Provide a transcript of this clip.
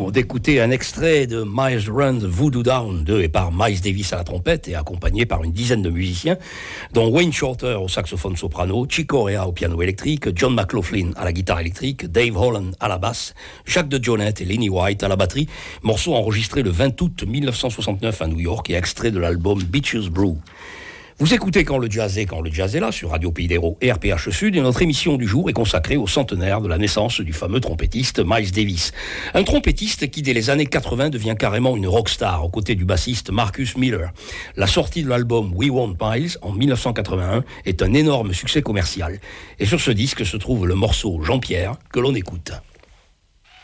venons d'écouter un extrait de Miles Run the Voodoo Down de et par Miles Davis à la trompette et accompagné par une dizaine de musiciens, dont Wayne Shorter au saxophone soprano, Chick Corea au piano électrique, John McLaughlin à la guitare électrique, Dave Holland à la basse, Jacques de Jonette et Lenny White à la batterie, morceau enregistré le 20 août 1969 à New York et extrait de l'album Beaches Brew. Vous écoutez Quand le jazz est là, sur Radio Pays d'Hérault et RPH Sud, et notre émission du jour est consacrée au centenaire de la naissance du fameux trompettiste Miles Davis. Un trompettiste qui, dès les années 80, devient carrément une rockstar, aux côtés du bassiste Marcus Miller. La sortie de l'album We Want Miles, en 1981, est un énorme succès commercial. Et sur ce disque se trouve le morceau Jean-Pierre, que l'on écoute.